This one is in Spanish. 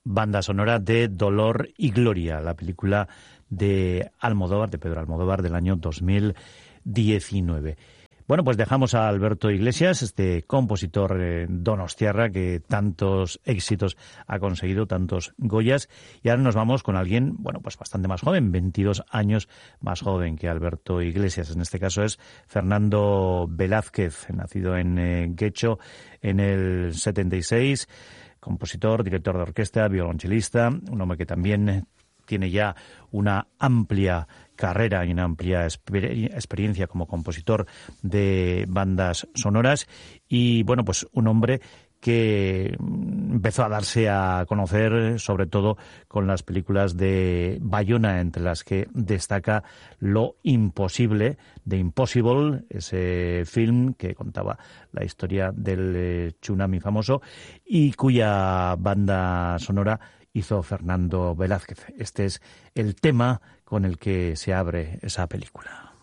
banda sonora de Dolor y Gloria, la película de Almodóvar, de Pedro Almodóvar, del año 2019. Bueno, pues dejamos a Alberto Iglesias, este compositor donostiarra que tantos éxitos ha conseguido, tantos Goyas, y ahora nos vamos con alguien, bueno, pues bastante más joven, 22 años más joven que Alberto Iglesias. En este caso es Fernando Velázquez, nacido en Guecho en el 76, compositor, director de orquesta, violonchelista, un hombre que también tiene ya una amplia carrera y una amplia experiencia como compositor de bandas sonoras y, bueno, pues un hombre que empezó a darse a conocer sobre todo con las películas de Bayona, entre las que destaca Lo Imposible, The Impossible, ese film que contaba la historia del tsunami famoso y cuya banda sonora hizo Fernando Velázquez. Este es el tema con el que se abre esa película.